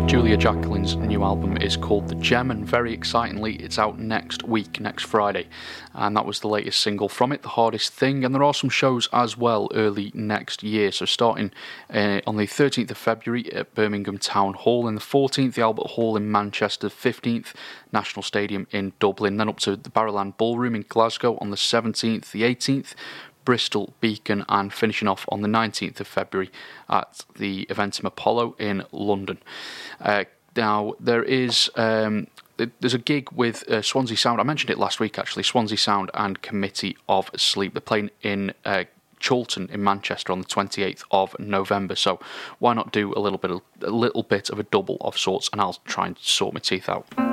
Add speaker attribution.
Speaker 1: Julia Jacqueline's new album is called The Gem, and very excitingly, it's out next week, next Friday. And that was the latest single from it, The Hardest Thing. And there are some shows as well early next year. So starting on the 13th of February at Birmingham Town Hall, and the 14th, the Albert Hall in Manchester, 15th, National Stadium in Dublin, then up to the Barrowland Ballroom in Glasgow on the 17th, the 18th, Bristol, Beacon, and finishing off on the 19th of February at the Eventim Apollo in London. Now, there's a gig with Swansea Sound. I mentioned it last week, actually. Swansea Sound and Committee of Sleep. They're playing in Chorlton in Manchester on the 28th of November. So why not do a little bit of a double of sorts, and I'll try and sort my teeth out.